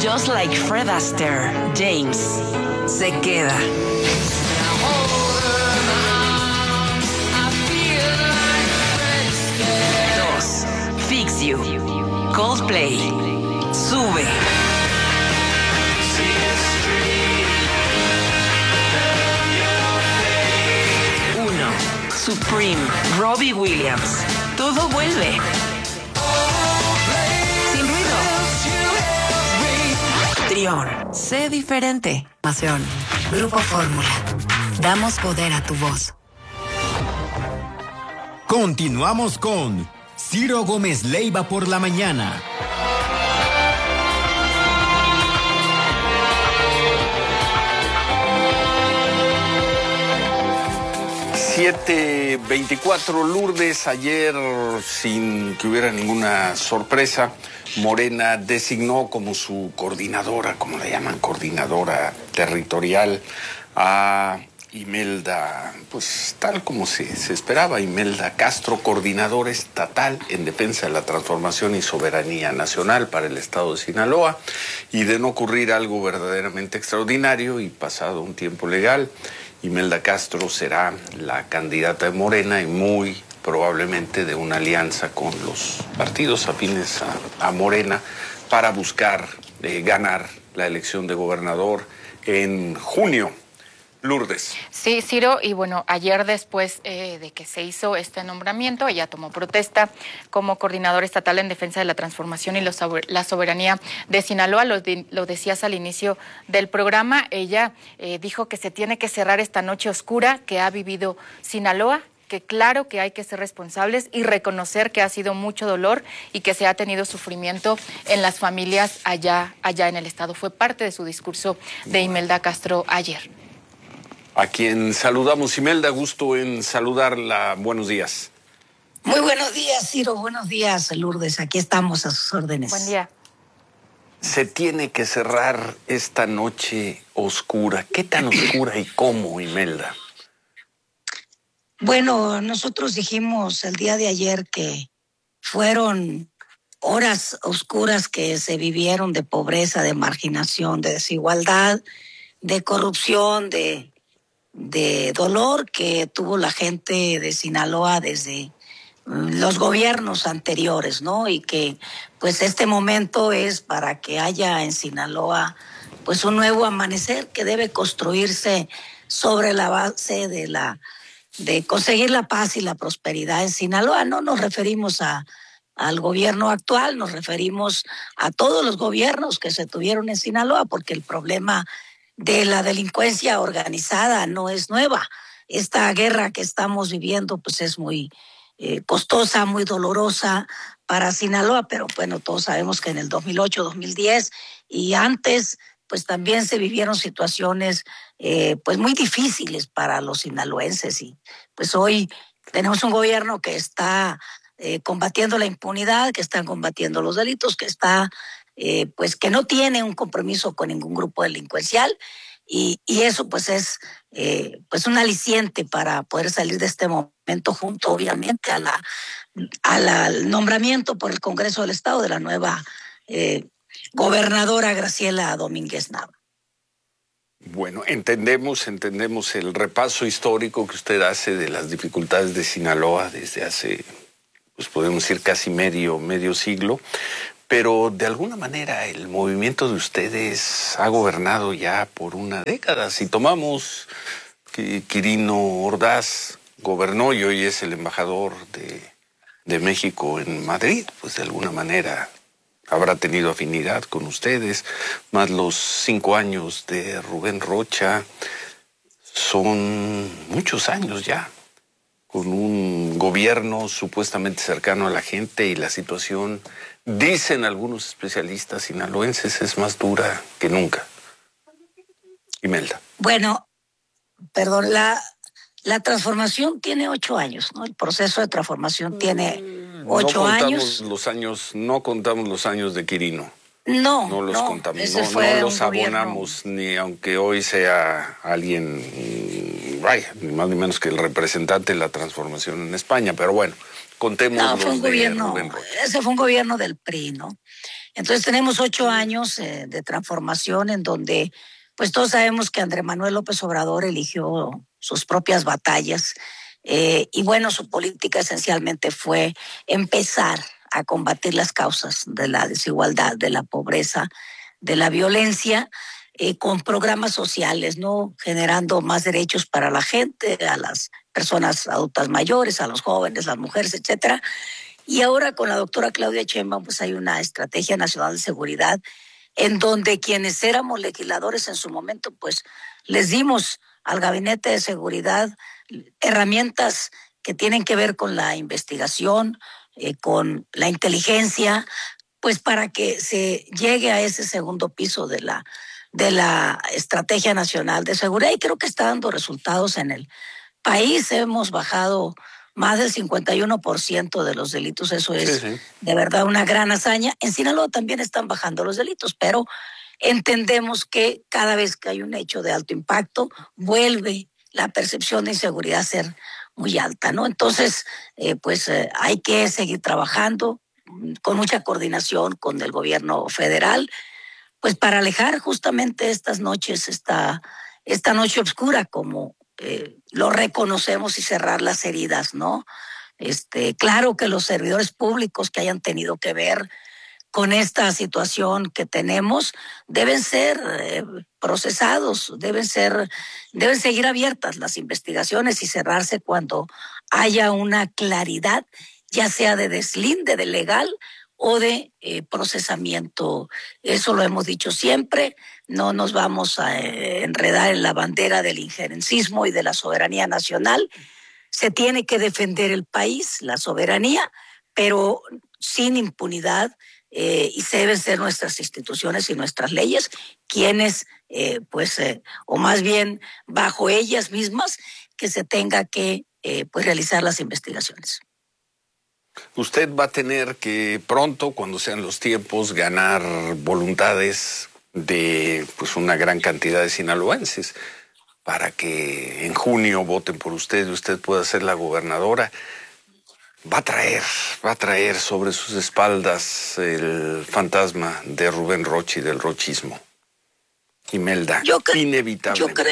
Just like Fred Astaire, James se queda. 2. Fix You, Coldplay, sube. 1. Supreme, Robbie Williams, todo vuelve. Sin ruido. Trión, sé diferente. Grupo Fórmula. Damos poder a tu voz. Continuamos con Ciro Gómez Leiva por la mañana. ...7:24, Lourdes. Ayer, sin que hubiera ninguna sorpresa, Morena designó como su coordinadora, como le llaman, coordinadora territorial, a Imelda, pues tal como se esperaba, Imelda Castro, coordinadora estatal en defensa de la transformación y soberanía nacional para el estado de Sinaloa. Y de no ocurrir algo verdaderamente extraordinario y pasado un tiempo legal, Imelda Castro será la candidata de Morena y muy probablemente de una alianza con los partidos afines a Morena para buscar ganar la elección de gobernador en junio. Lourdes. Sí, Ciro, y bueno, ayer después de que se hizo este nombramiento, ella tomó protesta como coordinadora estatal en defensa de la transformación y la soberanía de Sinaloa. Lo decías al inicio del programa, ella dijo que se tiene que cerrar esta noche oscura que ha vivido Sinaloa, que claro que hay que ser responsables y reconocer que ha sido mucho dolor y que se ha tenido sufrimiento en las familias allá en el estado. Fue parte de su discurso de Imelda Castro ayer. A quien saludamos, Imelda, gusto en saludarla. Buenos días. Muy buenos días, Ciro. Buenos días, Lourdes. Aquí estamos a sus órdenes. Buen día. Se tiene que cerrar esta noche oscura. ¿Qué tan oscura y cómo, Imelda? Bueno, nosotros dijimos el día de ayer que fueron horas oscuras que se vivieron de pobreza, de marginación, de desigualdad, de corrupción, de dolor que tuvo la gente de Sinaloa desde los gobiernos anteriores, ¿no? Y que pues este momento es para que haya en Sinaloa pues un nuevo amanecer que debe construirse sobre la base de conseguir la paz y la prosperidad en Sinaloa. No nos referimos al gobierno actual, nos referimos a todos los gobiernos que se tuvieron en Sinaloa, porque el problema de la delincuencia organizada no es nueva. Esta guerra que estamos viviendo pues es muy costosa, muy dolorosa para Sinaloa, pero bueno, todos sabemos que en el 2008, 2010 y antes pues también se vivieron situaciones pues muy difíciles para los sinaloenses, y pues hoy tenemos un gobierno que está combatiendo la impunidad, que está combatiendo los delitos, que está pues que no tiene un compromiso con ningún grupo delincuencial, y eso pues es pues un aliciente para poder salir de este momento, junto obviamente al nombramiento por el Congreso del Estado de la nueva gobernadora Graciela Domínguez Nava. Bueno, entendemos el repaso histórico que usted hace de las dificultades de Sinaloa desde hace, pues podemos decir, casi medio siglo. Pero de alguna manera el movimiento de ustedes ha gobernado ya por una década. Si tomamos que Quirino Ordaz gobernó y hoy es el embajador de México en Madrid, pues de alguna manera habrá tenido afinidad con ustedes, más los 5 años de Rubén Rocha, son muchos años ya, con un gobierno supuestamente cercano a la gente, y la situación, dicen algunos especialistas sinaloenses, es más dura que nunca. Imelda. Bueno, perdón, la transformación tiene 8 años, ¿no? El proceso de transformación tiene 8 años. No contamos los años de Quirino. No los contamos, no los abonamos, ni aunque hoy sea alguien, vaya, ni más ni menos que el representante de la transformación en España, pero bueno, contemos los de Rubén Rocha. Ese fue un gobierno del PRI, ¿no? Entonces tenemos 8 años de transformación en donde pues todos sabemos que Andrés Manuel López Obrador eligió sus propias batallas y bueno, su política esencialmente fue empezar a combatir las causas de la desigualdad, de la pobreza, de la violencia, con programas sociales, ¿no? Generando más derechos para la gente, a las personas adultas mayores, a los jóvenes, las mujeres, etcétera. Y ahora con la doctora Claudia Sheinbaum, pues hay una estrategia nacional de seguridad en donde quienes éramos legisladores en su momento, pues les dimos al Gabinete de Seguridad herramientas que tienen que ver con la investigación, con la inteligencia, pues para que se llegue a ese segundo piso de la Estrategia Nacional de Seguridad. Y creo que está dando resultados en el país. Hemos bajado más del 51% de los delitos. Eso es de verdad una gran hazaña. En Sinaloa también están bajando los delitos, pero entendemos que cada vez que hay un hecho de alto impacto, vuelve la percepción de inseguridad a ser muy alta, ¿no? Entonces, hay que seguir trabajando con mucha coordinación con el gobierno federal, pues para alejar justamente estas noches, esta noche oscura, como lo reconocemos, y cerrar las heridas, ¿no? Claro que los servidores públicos que hayan tenido que ver con esta situación que tenemos deben ser procesados, deben seguir abiertas las investigaciones y cerrarse cuando haya una claridad, ya sea de deslinde de legal o de procesamiento. Eso lo hemos dicho siempre, no nos vamos a enredar en la bandera del injerencismo y de la soberanía nacional. Se tiene que defender el país, la soberanía, pero sin impunidad, y se deben ser nuestras instituciones y nuestras leyes quienes, o más bien bajo ellas mismas, que se tenga que realizar las investigaciones. Usted va a tener que pronto, cuando sean los tiempos, ganar voluntades de pues una gran cantidad de sinaloenses para que en junio voten por usted y usted pueda ser la gobernadora. Va a traer sobre sus espaldas el fantasma de Rubén Rocha y del rochismo. Imelda, inevitablemente.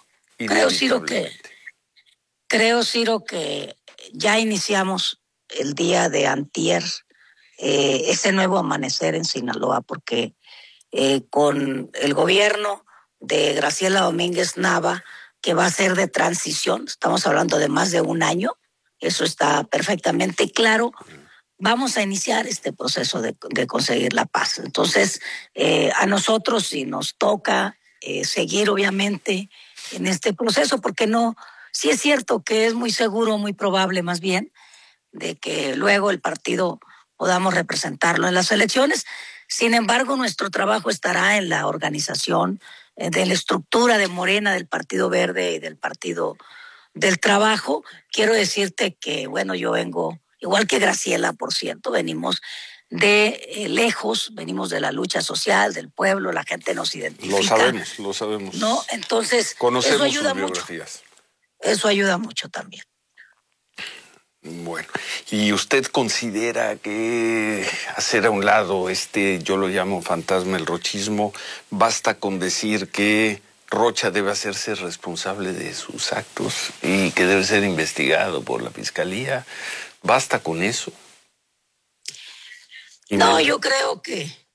Creo, Ciro, que ya iniciamos el día de antier ese nuevo amanecer en Sinaloa, porque con el gobierno de Graciela Domínguez Nava, que va a ser de transición, estamos hablando de más de un año, eso está perfectamente claro. Vamos a iniciar este proceso de conseguir la paz. Entonces, a nosotros sí nos toca seguir, obviamente, en este proceso, porque sí es cierto que es muy seguro, muy probable más bien, de que luego el partido podamos representarlo en las elecciones. Sin embargo, nuestro trabajo estará en la organización de la estructura de Morena, del Partido Verde y del Partido del Trabajo. Quiero decirte que, bueno, yo vengo, igual que Graciela, por cierto, venimos de lejos, venimos de la lucha social, del pueblo, la gente nos identifica. Lo sabemos. ¿No? Entonces, conocemos eso ayuda sus biografías. mucho. Eso ayuda mucho también. Bueno, ¿y usted considera que hacer a un lado yo lo llamo fantasma, el rochismo, basta con decir que Rocha debe hacerse responsable de sus actos y que debe ser investigado por la Fiscalía? ¿Basta con eso? No, yo creo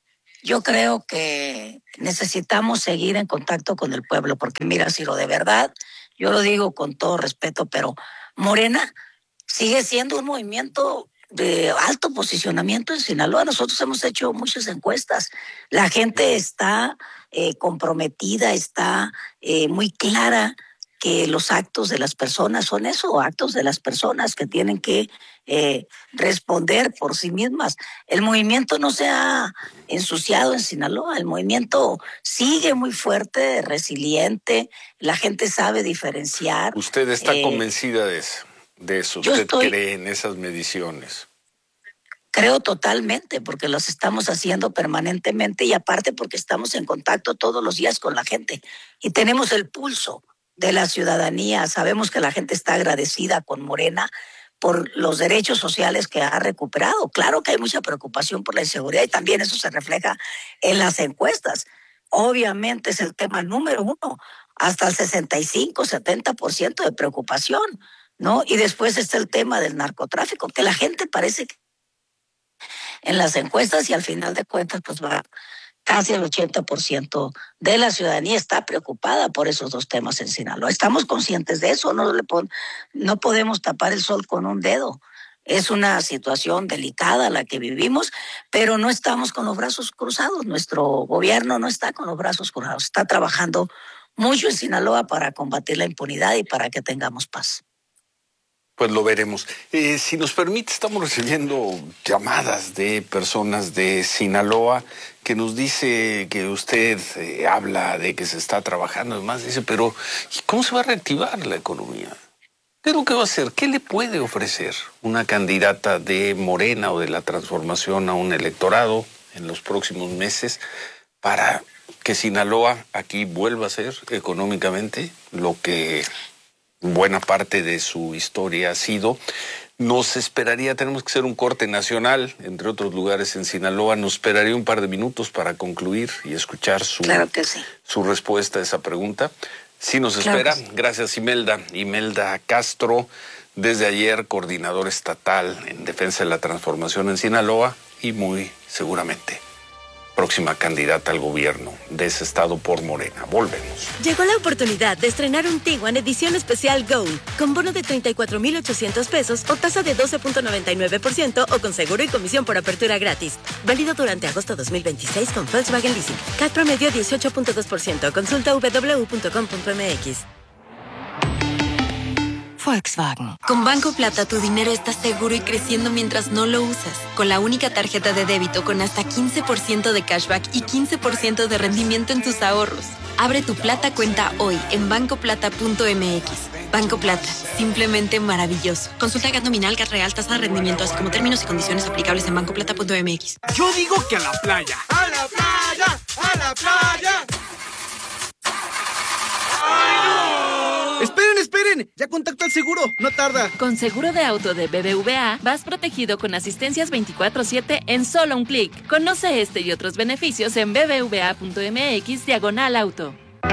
que necesitamos seguir en contacto con el pueblo, porque mira, Ciro, de verdad, yo lo digo con todo respeto, pero Morena sigue siendo un movimiento de alto posicionamiento en Sinaloa. Nosotros hemos hecho muchas encuestas. La gente está comprometida, está muy clara que los actos de las personas son eso, actos de las personas que tienen que responder por sí mismas. El movimiento no se ha ensuciado en Sinaloa, el movimiento sigue muy fuerte, resiliente, la gente sabe diferenciar. ¿Usted está convencida de eso? ¿Usted cree en esas mediciones? Creo totalmente, porque los estamos haciendo permanentemente y aparte porque estamos en contacto todos los días con la gente y tenemos el pulso de la ciudadanía. Sabemos que la gente está agradecida con Morena por los derechos sociales que ha recuperado. Claro que hay mucha preocupación por la inseguridad y también eso se refleja en las encuestas. Obviamente es el tema número uno, hasta el 65-70% de preocupación, ¿no? Y después está el tema del narcotráfico, que la gente parece que en las encuestas y al final de cuentas pues va casi el 80% de la ciudadanía está preocupada por esos dos temas en Sinaloa. Estamos conscientes de eso, no podemos tapar el sol con un dedo. Es una situación delicada la que vivimos, pero no estamos con los brazos cruzados. Nuestro gobierno no está con los brazos cruzados. Está trabajando mucho en Sinaloa para combatir la impunidad y para que tengamos paz. Pues lo veremos. Si nos permite, estamos recibiendo llamadas de personas de Sinaloa que nos dice que usted habla de que se está trabajando. Además dice, pero ¿cómo se va a reactivar la economía? ¿Qué es lo que va a hacer? ¿Qué le puede ofrecer una candidata de Morena o de la Transformación a un electorado en los próximos meses para que Sinaloa aquí vuelva a ser económicamente lo que buena parte de su historia ha sido? Nos esperaría, tenemos que hacer un corte nacional, entre otros lugares en Sinaloa, nos esperaría un par de minutos para concluir y escuchar Claro que sí. su respuesta a esa pregunta. Sí nos espera. Claro. Gracias, Imelda. Imelda Castro, desde ayer coordinadora estatal en defensa de la transformación en Sinaloa y muy seguramente próxima candidata al gobierno de ese estado por Morena. Volvemos. Llegó la oportunidad de estrenar un Tiguan edición especial Gold, con bono de 34,800 pesos o tasa de 12.99% o con seguro y comisión por apertura gratis. Válido durante agosto 2026 con Volkswagen Leasing. CAT promedio 18.2%. Consulta www.com.mx. Volkswagen. Con Banco Plata tu dinero está seguro y creciendo mientras no lo usas. Con la única tarjeta de débito con hasta 15% de cashback y 15% de rendimiento en tus ahorros. Abre tu Plata cuenta hoy en bancoplata.mx. Banco Plata, simplemente maravilloso. Consulta GAT nominal, GAT real, tasa de rendimiento, así como términos y condiciones aplicables en bancoplata.mx. Yo digo que a la playa. ¡A la playa! ¡A la playa! ¡Ay, no! ¡Esperen! ¡Ya contacto al seguro! ¡No tarda! Con seguro de auto de BBVA, vas protegido con asistencias 24/7 en solo un clic. Conoce este y otros beneficios en bbva.mx/auto.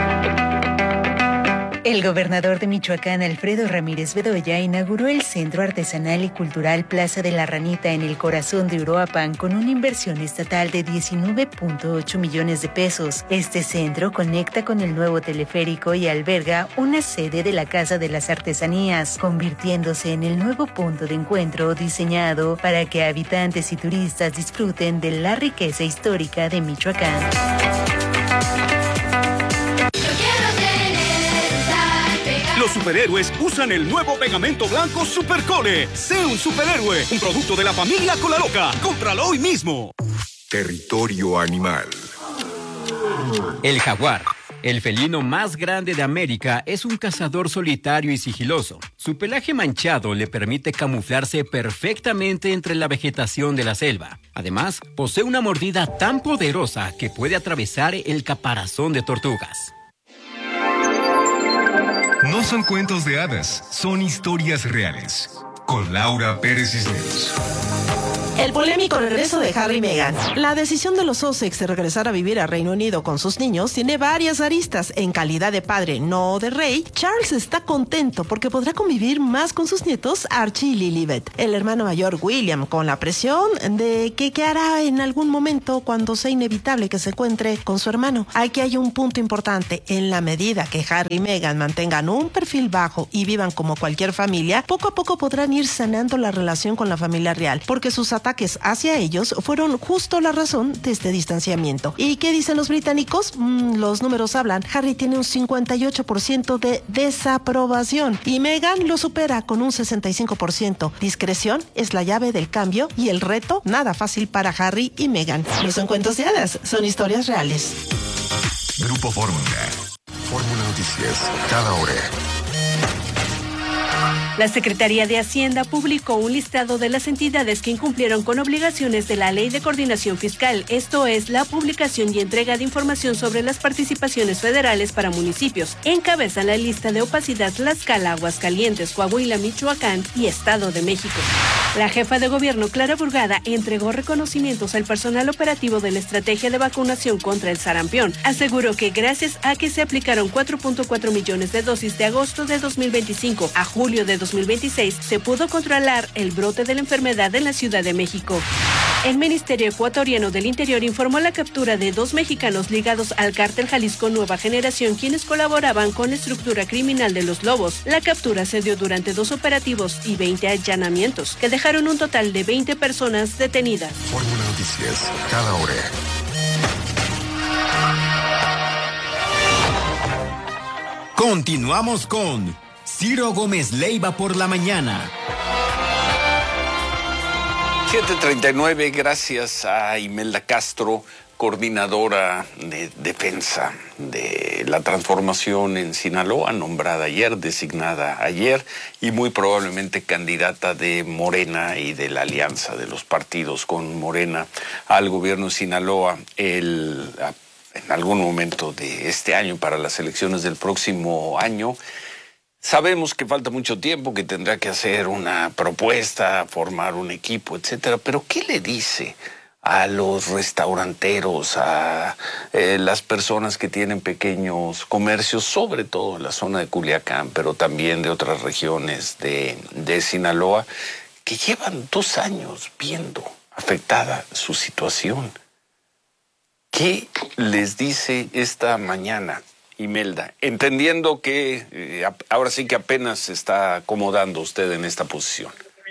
El gobernador de Michoacán, Alfredo Ramírez Bedoya, inauguró el Centro Artesanal y Cultural Plaza de la Ranita en el corazón de Uruapan con una inversión estatal de 19.8 millones de pesos. Este centro conecta con el nuevo teleférico y alberga una sede de la Casa de las Artesanías, convirtiéndose en el nuevo punto de encuentro diseñado para que habitantes y turistas disfruten de la riqueza histórica de Michoacán. Los superhéroes usan el nuevo pegamento blanco Supercole. Sé un superhéroe, un producto de la familia Colaloca. Cómpralo hoy mismo. Territorio animal. El jaguar, el felino más grande de América, es un cazador solitario y sigiloso. Su pelaje manchado le permite camuflarse perfectamente entre la vegetación de la selva. Además, posee una mordida tan poderosa que puede atravesar el caparazón de tortugas. No son cuentos de hadas, son historias reales. Con Laura Pérez Cisneros. El polémico regreso de Harry y Meghan. La decisión de los Sussex de regresar a vivir a Reino Unido con sus niños tiene varias aristas. En calidad de padre, no de rey, Charles está contento porque podrá convivir más con sus nietos Archie y Lilibet. El hermano mayor William, con la presión de que qué hará en algún momento cuando sea inevitable que se encuentre con su hermano. Aquí hay un punto importante. En la medida que Harry y Meghan mantengan un perfil bajo y vivan como cualquier familia, poco a poco podrán ir sanando la relación con la familia real, porque sus ataques hacia ellos fueron justo la razón de este distanciamiento. ¿Y qué dicen los británicos? Los números hablan. Harry tiene un 58% de desaprobación y Meghan lo supera con un 65%. Discreción es la llave del cambio y el reto nada fácil para Harry y Meghan. No son cuentos de hadas, son historias reales. Grupo Fórmula. Fórmula Noticias, cada hora. La Secretaría de Hacienda publicó un listado de las entidades que incumplieron con obligaciones de la Ley de Coordinación Fiscal, esto es, la publicación y entrega de información sobre las participaciones federales para municipios. Encabezan la lista de opacidad Tlaxcala, Aguascalientes, Coahuila, Michoacán y Estado de México. La jefa de gobierno, Clara Burgada, entregó reconocimientos al personal operativo de la estrategia de vacunación contra el sarampión. Aseguró que gracias a que se aplicaron 4.4 millones de dosis de agosto de 2025 a julio de 2026, se pudo controlar el brote de la enfermedad en la Ciudad de México. El Ministerio Ecuatoriano del Interior informó la captura de 2 mexicanos ligados al cártel Jalisco Nueva Generación, quienes colaboraban con la estructura criminal de los Lobos. La captura se dio durante 2 operativos y 20 allanamientos, que dejaron un total de 20 personas detenidas. Fórmula Noticias, cada hora. Continuamos con Ciro Gómez Leiva por la mañana. 7:39, gracias a Imelda Castro, coordinadora de defensa de la transformación en Sinaloa, nombrada ayer, designada ayer, y muy probablemente candidata de Morena y de la alianza de los partidos con Morena al gobierno de Sinaloa en algún momento de este año para las elecciones del próximo año. Sabemos que falta mucho tiempo, que tendrá que hacer una propuesta, formar un equipo, etcétera. Pero ¿qué le dice a los restauranteros, a las personas que tienen pequeños comercios, sobre todo en la zona de Culiacán, pero también de otras regiones de Sinaloa, que llevan 2 años viendo afectada su situación? ¿Qué les dice esta mañana Imelda, entendiendo que ahora sí que apenas se está acomodando usted en esta posición?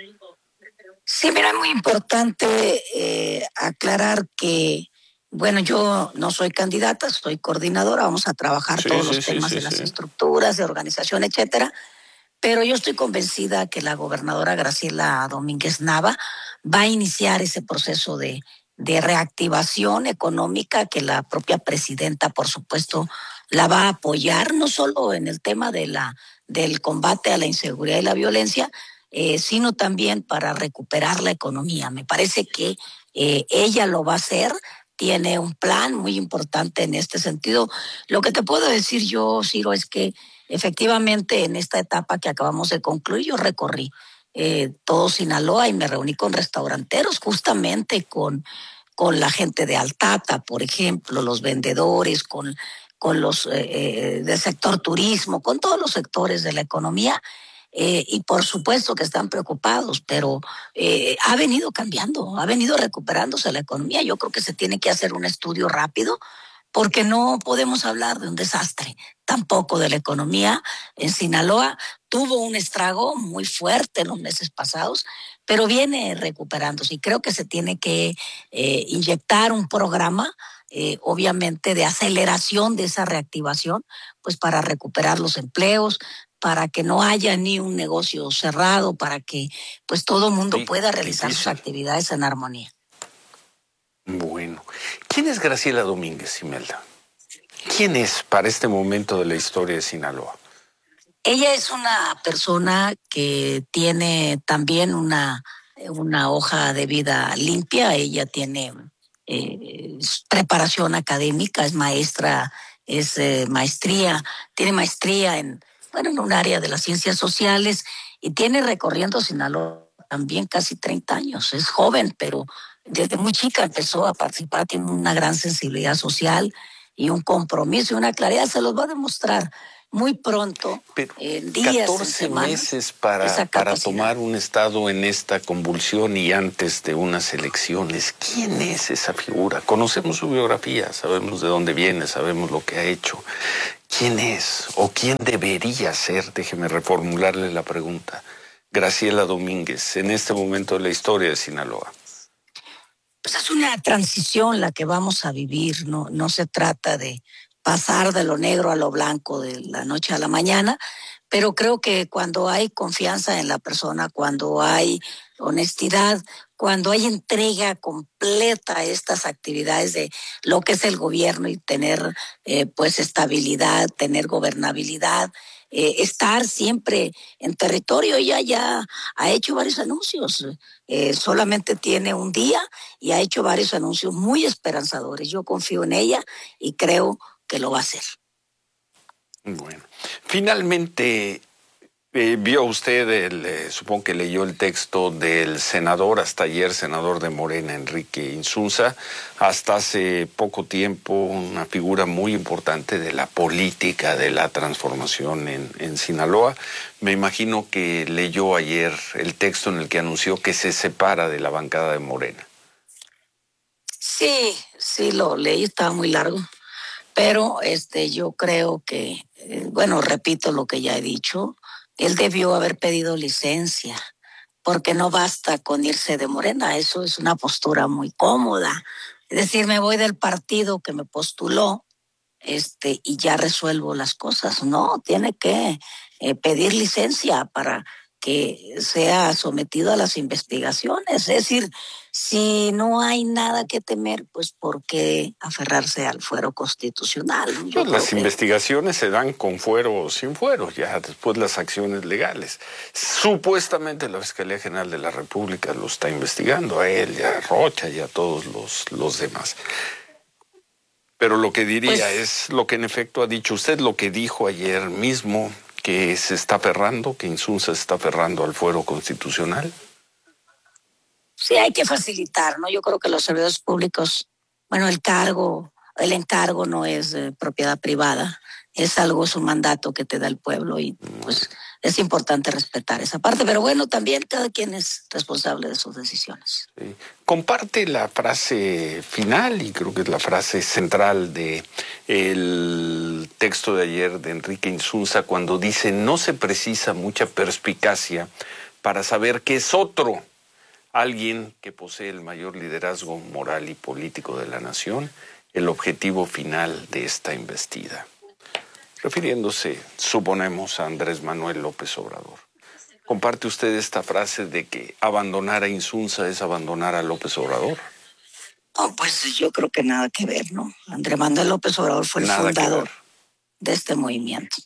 Sí, mira, es muy importante aclarar que, bueno, yo no soy candidata, soy coordinadora, vamos a trabajar todos los temas de las estructuras, de organización, etcétera, pero yo estoy convencida que la gobernadora Graciela Domínguez Nava va a iniciar ese proceso de reactivación económica, que la propia presidenta, por supuesto, la va a apoyar, no solo en el tema del combate a la inseguridad y la violencia, sino también para recuperar la economía. Me parece que ella lo va a hacer, tiene un plan muy importante en este sentido. Lo que te puedo decir yo, Ciro, es que efectivamente en esta etapa que acabamos de concluir, yo recorrí todo Sinaloa y me reuní con restauranteros, justamente con la gente de Altata, por ejemplo, los vendedores, con los del sector turismo, con todos los sectores de la economía, y por supuesto que están preocupados, pero ha venido cambiando, ha venido recuperándose la economía. Yo creo que se tiene que hacer un estudio rápido, porque no podemos hablar de un desastre, tampoco de la economía. En Sinaloa tuvo un estrago muy fuerte en los meses pasados, pero viene recuperándose, y creo que se tiene que inyectar un programa, obviamente, de aceleración de esa reactivación, pues para recuperar los empleos, para que no haya ni un negocio cerrado, para que pues todo el mundo pueda realizar sus actividades en armonía. Bueno, ¿quién es Graciela Domínguez, Imelda? ¿Quién es para este momento de la historia de Sinaloa? Ella es una persona que tiene también una hoja de vida limpia. Ella tiene preparación académica, es maestra, tiene maestría en un área de las ciencias sociales, y tiene recorriendo Sinaloa también casi 30 años. Es joven, pero desde muy chica empezó a participar, tiene una gran sensibilidad social y un compromiso y una claridad. Se los va a demostrar muy pronto, en días, 14 en semanas, meses para tomar un estado en esta convulsión y antes de unas elecciones. ¿Quién es esa figura? Conocemos su biografía, sabemos de dónde viene, sabemos lo que ha hecho. ¿Quién es o quién debería ser? Déjeme reformularle la pregunta. Graciela Domínguez, en este momento de la historia de Sinaloa. Pues es una transición la que vamos a vivir, no se trata de pasar de lo negro a lo blanco de la noche a la mañana, pero creo que cuando hay confianza en la persona, cuando hay honestidad, cuando hay entrega completa a estas actividades de lo que es el gobierno y tener pues estabilidad, tener gobernabilidad, estar siempre en territorio. Ella ya ha hecho varios anuncios, solamente tiene un día y ha hecho varios anuncios muy esperanzadores. Yo confío en ella y creo que lo va a hacer. Bueno, finalmente, vio usted, supongo que leyó el texto del senador, hasta ayer senador de Morena, Enrique Insunza, hasta hace poco tiempo una figura muy importante de la política, de la transformación en Sinaloa. Me imagino que leyó ayer el texto en el que anunció que se separa de la bancada de Morena. Sí, lo leí, estaba muy largo. Pero yo creo que, repito lo que ya he dicho, él debió haber pedido licencia, porque no basta con irse de Morena, eso es una postura muy cómoda. Es decir, me voy del partido que me postuló, y ya resuelvo las cosas. No, tiene que pedir licencia para que sea sometido a las investigaciones. Es decir, si no hay nada que temer, pues ¿por qué aferrarse al fuero constitucional? Pues las investigaciones se dan con fuero o sin fuero, ya después las acciones legales. Supuestamente la Fiscalía General de la República lo está investigando, a él, a Rocha y a todos los demás. Pero lo que diría es lo que en efecto ha dicho usted, lo que dijo ayer mismo, que se está aferrando, que Insunza se está aferrando al fuero constitucional. Sí, hay que facilitar, ¿no? Yo creo que los servidores públicos, el encargo no es propiedad privada, es un mandato que te da el pueblo y pues es importante respetar esa parte, pero también cada quien es responsable de sus decisiones. Sí. Comparte la frase final y creo que es la frase central de el texto de ayer de Enrique Insunza cuando dice: no se precisa mucha perspicacia para saber que es otro alguien que posee el mayor liderazgo moral y político de la nación, el objetivo final de esta investida. Refiriéndose, suponemos, a Andrés Manuel López Obrador. ¿Comparte usted esta frase de que abandonar a Insunza es abandonar a López Obrador? No, pues yo creo que nada que ver, ¿no? Andrés Manuel López Obrador fue el fundador de este movimiento.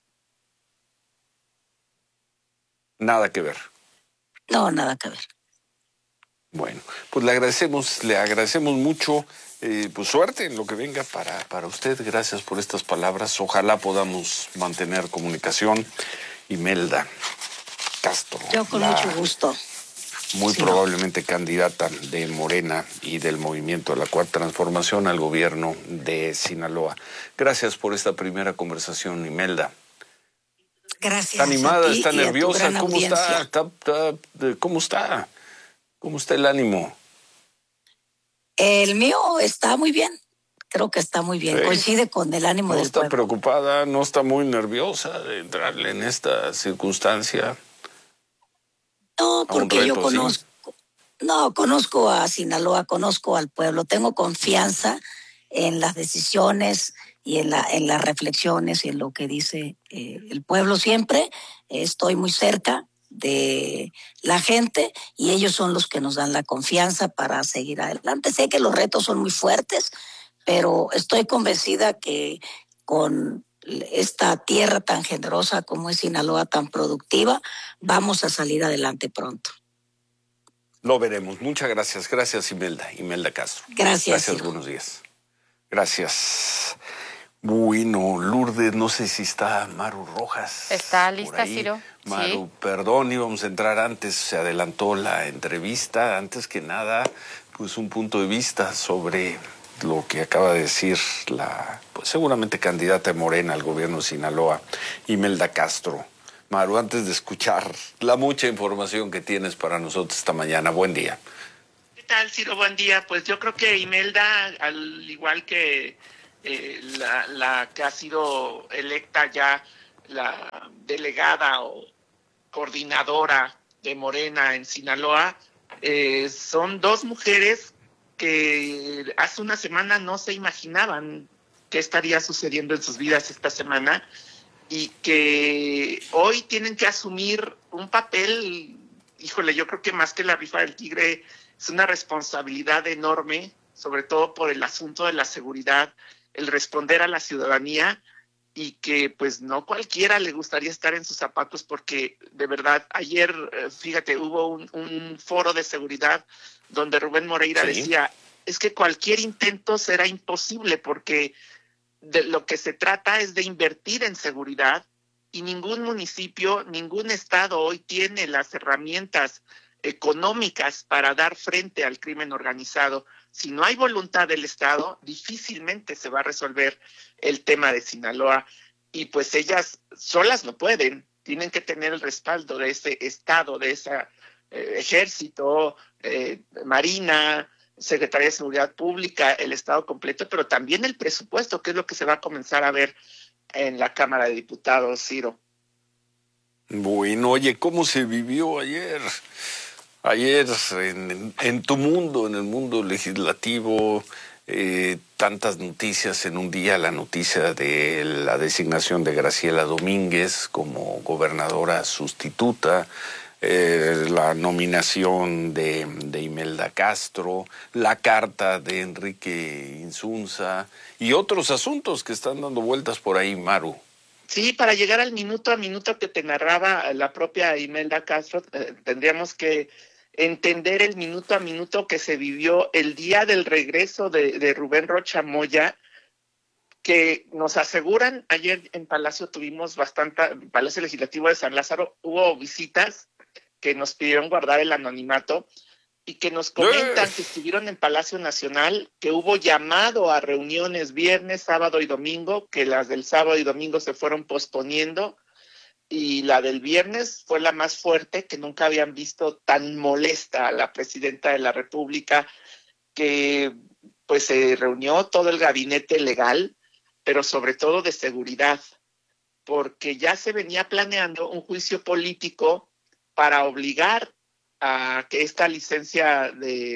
Nada que ver. No, nada que ver. Bueno, pues le agradecemos mucho, pues suerte en lo que venga para usted. Gracias por estas palabras. Ojalá podamos mantener comunicación. Imelda Castro. Yo con mucho gusto. Muy probablemente candidata de Morena y del Movimiento de la Cuarta Transformación al gobierno de Sinaloa. Gracias por esta primera conversación, Imelda. Gracias. Está animada, está nerviosa. ¿Cómo está? ¿Cómo está? ¿Cómo está el ánimo? El mío está muy bien. Creo que está muy bien. Sí. Coincide con el ánimo del pueblo. ¿No está preocupada? ¿No está muy nerviosa de entrarle en esta circunstancia? No, porque yo conozco. ¿Sí? No, conozco a Sinaloa, conozco al pueblo. Tengo confianza en las decisiones y en las reflexiones y en lo que dice el pueblo siempre. Estoy muy cerca de la gente y ellos son los que nos dan la confianza para seguir adelante. Sé que los retos son muy fuertes, pero estoy convencida que con esta tierra tan generosa como es Sinaloa, tan productiva, vamos a salir adelante pronto. Lo veremos. Muchas gracias. Gracias, Imelda Castro. Gracias, buenos días. Gracias. Bueno, Lourdes, no sé si está Maru Rojas. ¿Está lista, Ciro? Maru, sí. Perdón, íbamos a entrar antes, se adelantó la entrevista. Antes que nada, pues un punto de vista sobre lo que acaba de decir la, pues seguramente candidata de Morena al gobierno de Sinaloa, Imelda Castro. Maru, antes de escuchar la mucha información que tienes para nosotros esta mañana, buen día. ¿Qué tal, Ciro? Buen día. Pues yo creo que Imelda, al igual que la que ha sido electa ya la delegada o coordinadora de Morena en Sinaloa, son dos mujeres que hace una semana no se imaginaban qué estaría sucediendo en sus vidas esta semana y que hoy tienen que asumir un papel, híjole, yo creo que más que la rifa del tigre es una responsabilidad enorme, sobre todo por el asunto de la seguridad, el responder a la ciudadanía y que pues no cualquiera le gustaría estar en sus zapatos, porque de verdad ayer, fíjate, hubo un foro de seguridad donde Rubén Moreira decía, es que cualquier intento será imposible porque de lo que se trata es de invertir en seguridad y ningún municipio, ningún estado hoy tiene las herramientas económicas para dar frente al crimen organizado. Si no hay voluntad del Estado, difícilmente se va a resolver el tema de Sinaloa, y pues ellas solas no pueden, tienen que tener el respaldo de ese Estado, de ese ejército, Marina, Secretaría de Seguridad Pública, el Estado completo, pero también el presupuesto, que es lo que se va a comenzar a ver en la Cámara de Diputados, Ciro. Bueno, oye, ¿cómo se vivió ayer? Ayer en tu mundo, en el mundo legislativo, tantas noticias en un día, la noticia de la designación de Graciela Domínguez como gobernadora sustituta, la nominación de Imelda Castro, la carta de Enrique Insunza y otros asuntos que están dando vueltas por ahí, Maru. Sí, para llegar al minuto a minuto que te narraba la propia Imelda Castro, tendríamos que entender el minuto a minuto que se vivió el día del regreso de Rubén Rocha Moya, que nos aseguran, ayer en Palacio Palacio Legislativo de San Lázaro, hubo visitas que nos pidieron guardar el anonimato y que nos comentan que estuvieron en Palacio Nacional, que hubo llamado a reuniones viernes, sábado y domingo, que las del sábado y domingo se fueron posponiendo, y la del viernes fue la más fuerte, que nunca habían visto tan molesta a la presidenta de la República, que pues se reunió todo el gabinete legal, pero sobre todo de seguridad, porque ya se venía planeando un juicio político para obligar a que esta licencia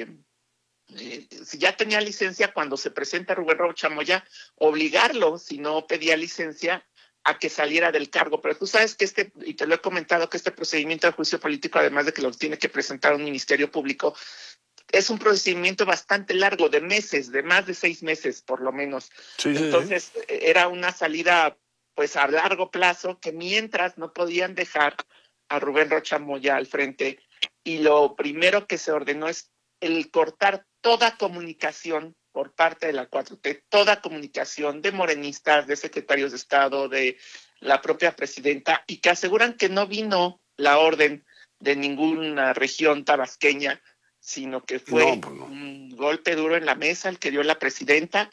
si ya tenía licencia cuando se presenta Rubén Rocha Moya, obligarlo, si no pedía licencia, a que saliera del cargo. Pero tú sabes que y te lo he comentado, que este procedimiento de juicio político, además de que lo tiene que presentar un ministerio público, es un procedimiento bastante largo, de meses, de más de 6 meses por lo menos. Entonces era una salida pues a largo plazo, que mientras no podían dejar a Rubén Rocha Moya al frente, y lo primero que se ordenó es el cortar toda comunicación por parte de la 4T, toda comunicación de morenistas, de secretarios de Estado, de la propia presidenta, y que aseguran que no vino la orden de ninguna región tabasqueña, sino que fue un golpe duro en la mesa el que dio la presidenta.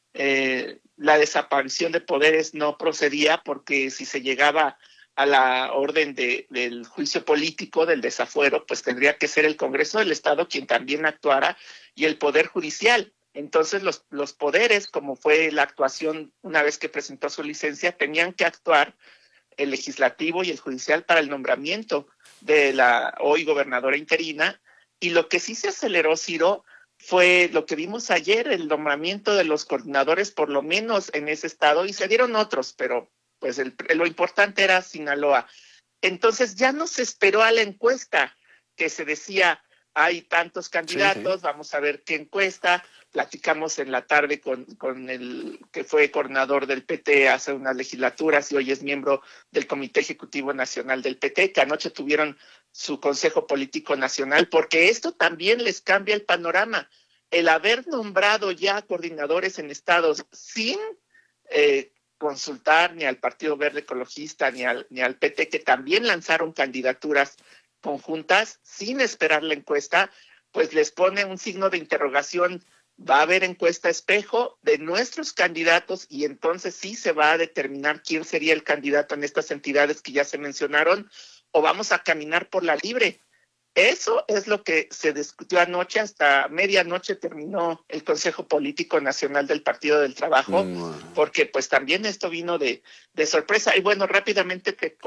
La desaparición de poderes no procedía, porque si se llegaba a la orden del juicio político, del desafuero, pues tendría que ser el Congreso del Estado quien también actuara, y el Poder Judicial. Entonces los poderes, como fue la actuación una vez que presentó su licencia, tenían que actuar el legislativo y el judicial para el nombramiento de la hoy gobernadora interina. Y lo que sí se aceleró, Ciro, fue lo que vimos ayer, el nombramiento de los coordinadores, por lo menos en ese estado, y se dieron otros, pero pues lo importante era Sinaloa. Entonces ya no se esperó a la encuesta, que se decía, hay tantos candidatos, vamos a ver qué encuesta. Platicamos en la tarde con el que fue coordinador del PT hace unas legislaturas y hoy es miembro del Comité Ejecutivo Nacional del PT, que anoche tuvieron su Consejo Político Nacional, porque esto también les cambia el panorama. El haber nombrado ya coordinadores en estados sin consultar ni al Partido Verde Ecologista ni al PT, que también lanzaron candidaturas conjuntas sin esperar la encuesta, pues les pone un signo de interrogación. Va a haber encuesta espejo de nuestros candidatos, y entonces sí se va a determinar quién sería el candidato en estas entidades que ya se mencionaron, o vamos a caminar por la libre. Eso es lo que se discutió anoche. Hasta medianoche terminó el Consejo Político Nacional del Partido del Trabajo, porque pues también esto vino de sorpresa. Y bueno, rápidamente te